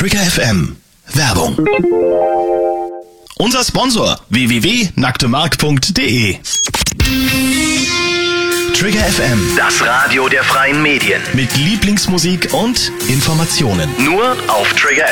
Trigger FM. Werbung. Unser Sponsor www.nacktemark.de. Trigger FM, Das Radio der freien Medien. mit Lieblingsmusik und Informationen. Nur auf Trigger